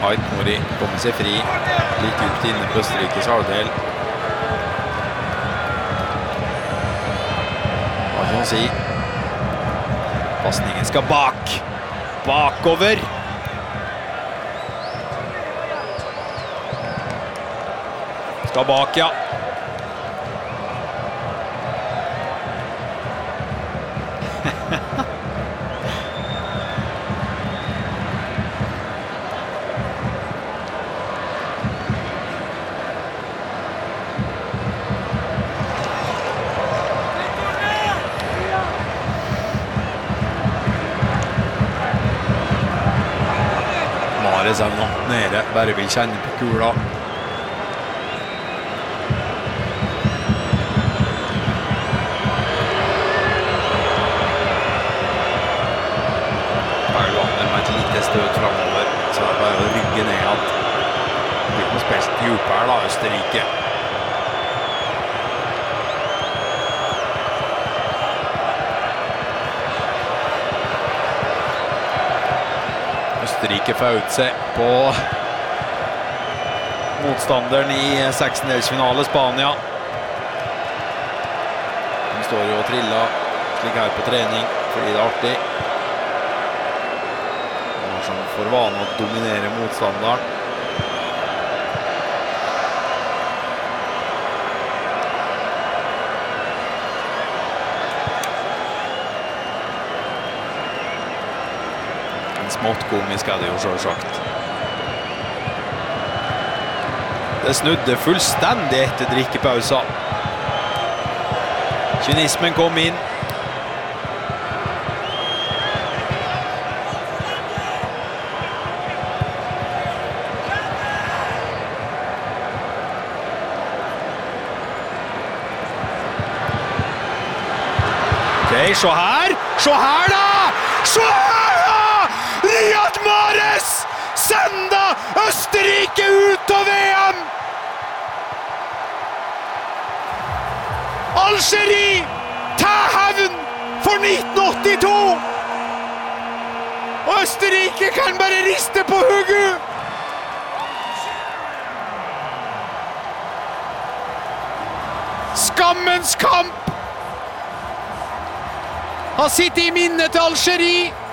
Ait Nouri kommer seg fri, litt ut inne på Østerrikes halvdel. Hva kan man si? Passningen skal bakover. Skal bak, ja. Mares er nå nede, bare vil kjenne på kula. Støt fremover, så det bare å rygge ned at det blir noe spilt djup her da, Østerrike. Østerrike får ut seg på motstanderen i seksendelsfinale Spania. De står jo og triller slik her på trening, fordi det er artig. Som får vane å dominere motstanderen. En smått komisk er det jo selvsagt. Det snudde fullstendig etter drikkepausa. Kynismen kom inn. Se her da! Riyad Mahrez sender Østerrike ut av VM! Algerie tar hevn for 1982! Og Østerrike kan bare riste på hugget! Skammens kamp! Har sittet i minnet til Algerie.